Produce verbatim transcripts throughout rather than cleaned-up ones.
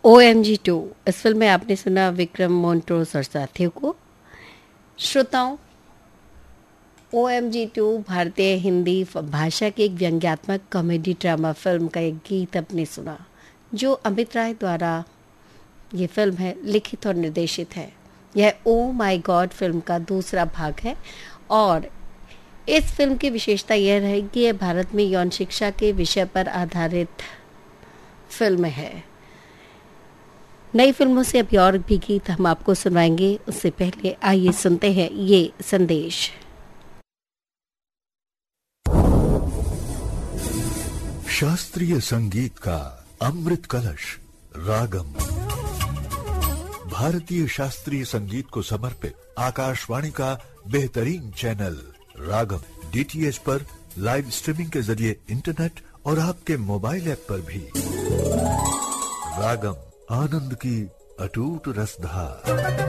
O M G to, इस film में आपने सुना विक्रम मोंट्रोस और साथियों को। श्रोताओं, ओ एम जी टू भारतीय हिंदी भाषा की एक व्यंग्यात्मक कॉमेडी ड्रामा फिल्म का एक गीत आपने सुना, जो अमित राय द्वारा ये फिल्म है लिखित और निर्देशित है। यह ओ माय गॉड फिल्म का दूसरा भाग है और इस फिल्म की विशेषता यह रहेगी कि यह भारत में यौन शिक्षा के विषय पर आधारित फिल्म है। नई फिल्मों से अभी और भी गीत हम आपको सुनवाएंगे, उससे पहले आइए सुनते हैं ये संदेश। शास्त्रीय संगीत का अमृत कलश रागम, भारतीय शास्त्रीय संगीत को समर्पित आकाशवाणी का बेहतरीन चैनल रागम, डी टी एच पर लाइव स्ट्रीमिंग के जरिए इंटरनेट और आपके मोबाइल ऐप पर भी। रागम, आनंद की अटूट रसधार।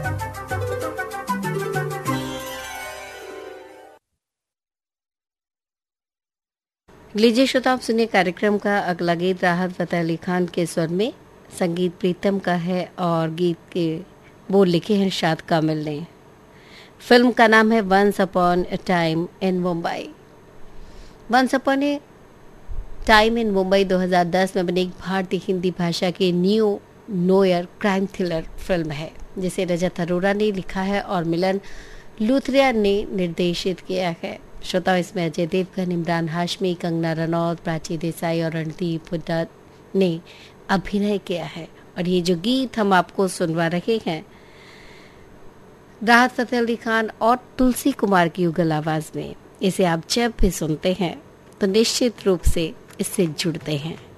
लीजिए श्रोताओं, सुनिए कार्यक्रम का अगला गीत राहत फतेह अली खान के स्वर में, संगीत प्रीतम का है और गीत के बोल लिखे हैं शाद कामिल ने। फिल्म का नाम है once upon A time in Mumbai. Once upon A time in Mumbai दो हज़ार दस में बनी एक भारतीय हिंदी भाषा की new Noire crime thriller film है, जिसे रजत अरोरा ने लिखा है और मिलन लूथरिया ने निर्देशित किया है। श्रोताओं, इसमें अजय देवगन, इमरान हाशमी, कंगना रनौत, प्राची देसाई और रणदीप हुड्डा ने अभिनय किया है। और ये जो गीत हम आपको सुनवा रहे हैं राहत फतेह अली खान और तुलसी कुमार की युगल आवाज में, इसे आप जब भी सुनते हैं तो निश्चित रूप से इससे जुड़ते हैं।